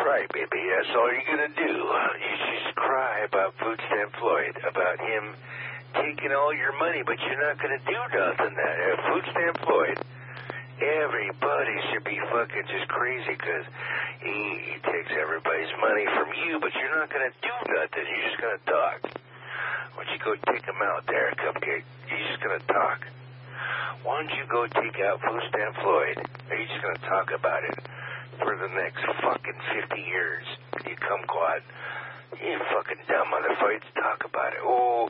crybaby. That's all you're gonna do. You just cry about Food Stamp Floyd, about him taking all your money, but you're not gonna do nothing. Food Stamp Floyd, everybody should be fucking just crazy because he takes everybody's money from you, but you're not gonna do nothing. You're just gonna talk. Why don't you go take him out there, Cupcake? You're just gonna talk. Why don't you go take out Food Stamp Floyd? Are you just gonna talk about it for the next fucking 50 years? You kumquat. You fucking dumb motherfuckers, talk about it. Oh,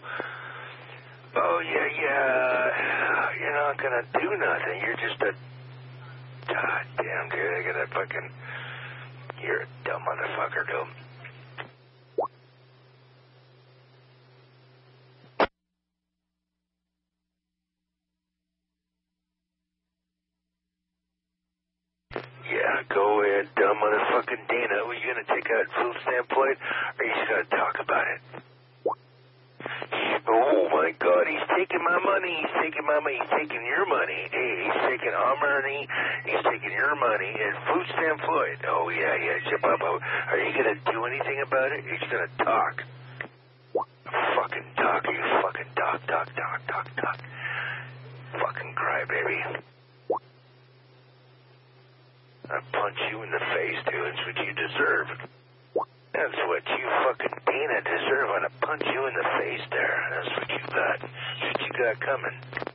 yeah. You're not gonna do nothing. You're just a... God damn, dude. I gotta fucking... You're a dumb motherfucker, dude. Yeah, go ahead, dumb motherfucking Dana. Are you gonna take out Food Stamp Floyd, or are you just gonna talk about it? Oh my God, he's taking my money. He's taking my money. He's taking your money. Hey, he's taking our money. He's taking your money. And Food Stamp Floyd. Oh yeah. Are you gonna do anything about it? You're just gonna talk. Fucking talk. You fucking talk. Fucking crybaby. I punch you in the face, dude. That's what you deserve. That's what you fucking Dana deserve. I'm gonna punch you in the face there. That's what you got. That's what you got coming.